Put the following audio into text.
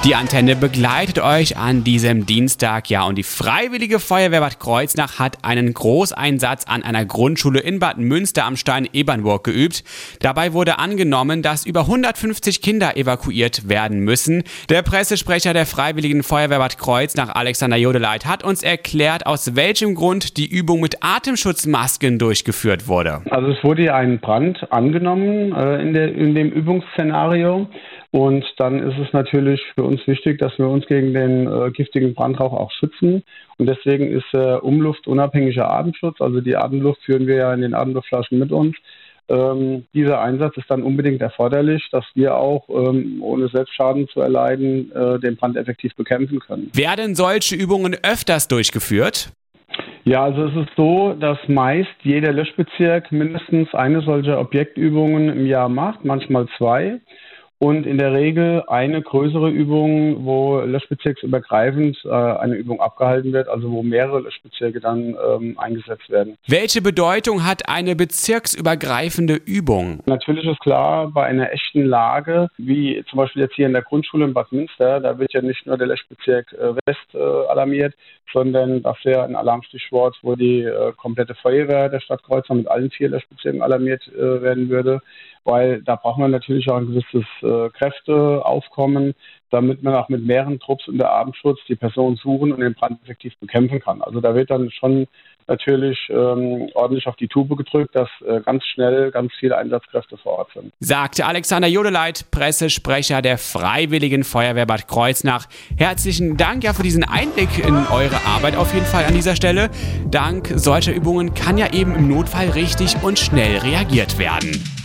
Die Antenne begleitet euch an diesem Dienstag, ja, und die Freiwillige Feuerwehr Bad Kreuznach hat einen Großeinsatz an einer Grundschule in Bad Münster am Stein-Ebernburg geübt. Dabei wurde angenommen, dass über 150 Kinder evakuiert werden müssen. Der Pressesprecher der Freiwilligen Feuerwehr Bad Kreuznach, Alexander Jodeleit, hat uns erklärt, aus welchem Grund die Übung mit Atemschutzmasken durchgeführt wurde. Also es wurde ja ein Brand angenommen in dem Übungsszenario. Und dann ist es natürlich für uns wichtig, dass wir uns gegen den giftigen Brandrauch auch schützen. Und deswegen ist umluftunabhängiger Atemschutz, also die Atemluft führen wir ja in den Atemluftflaschen mit uns. Dieser Einsatz ist dann unbedingt erforderlich, dass wir auch, ohne Selbstschaden zu erleiden, den Brand effektiv bekämpfen können. Werden solche Übungen öfters durchgeführt? Ja, also es ist so, dass meist jeder Löschbezirk mindestens eine solche Objektübungen im Jahr macht, manchmal 2. Und in der Regel eine größere Übung, wo löschbezirksübergreifend eine Übung abgehalten wird, also wo mehrere Löschbezirke dann eingesetzt werden. Welche Bedeutung hat eine bezirksübergreifende Übung? Natürlich ist klar, bei einer echten Lage, wie zum Beispiel jetzt hier in der Grundschule in Bad Münster, da wird ja nicht nur der Löschbezirk West alarmiert, sondern das wäre ein Alarmstichwort, wo die komplette Feuerwehr der Stadt Kreuznach mit allen 4 Löschbezirken alarmiert werden würde. Weil da braucht man natürlich auch ein gewisses Kräfteaufkommen, damit man auch mit mehreren Trupps unter Abendschutz die Person suchen und den Brand effektiv bekämpfen kann. Also da wird dann schon natürlich ordentlich auf die Tube gedrückt, dass ganz schnell ganz viele Einsatzkräfte vor Ort sind. Sagte Alexander Jodeleit, Pressesprecher der Freiwilligen Feuerwehr Bad Kreuznach. Herzlichen Dank ja für diesen Einblick in eure Arbeit auf jeden Fall an dieser Stelle. Dank solcher Übungen kann ja eben im Notfall richtig und schnell reagiert werden.